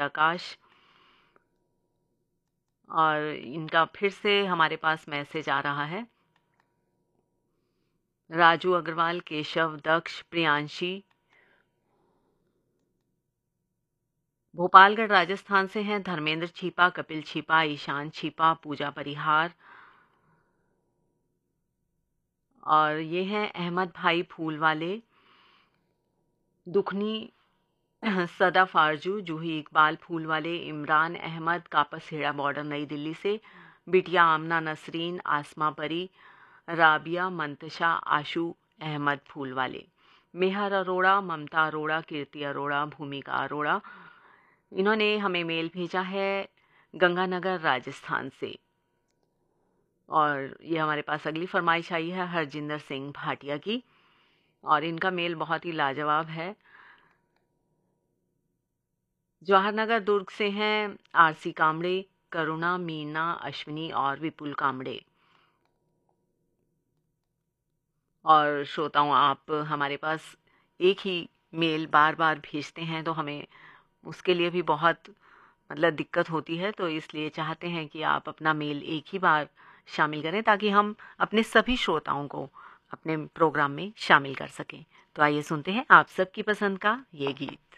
प्रकाश। और इनका फिर से हमारे पास मैसेज आ रहा है। राजू अग्रवाल, केशव, दक्ष, प्रियांशी भोपालगढ़ राजस्थान से हैं। धर्मेंद्र छीपा, कपिल छीपा, ईशान छीपा, पूजा परिहार। और ये हैं अहमद भाई फूल वाले, दुखनी सदा फारजू, जूही इकबाल फूल वाले, इमरान अहमद, कापसहेड़ा बॉर्डर, नई दिल्ली से। बिटिया आमना नसरीन, आसमा परी, राबिया, मंतशा, आशू अहमद फूल वाले। मेहर अरोड़ा, ममता अरोड़ा, कीर्ति अरोड़ा, भूमिका अरोड़ा। इन्होंने हमें मेल भेजा है गंगानगर राजस्थान से। और ये हमारे पास अगली फरमाइश आई है हरजिंदर सिंह भाटिया की, और इनका मेल बहुत ही लाजवाब है। जवाहरनगर दुर्ग से हैं आरसी कामड़े, करुणा, मीना, अश्विनी और विपुल कामड़े। और श्रोताओं, आप हमारे पास एक ही मेल बार बार भेजते हैं तो हमें उसके लिए भी बहुत दिक्कत होती है, तो इसलिए चाहते हैं कि आप अपना मेल एक ही बार शामिल करें ताकि हम अपने सभी श्रोताओं को अपने प्रोग्राम में शामिल कर सकें। तो आइए सुनते हैं आप सबकी पसंद का ये गीत।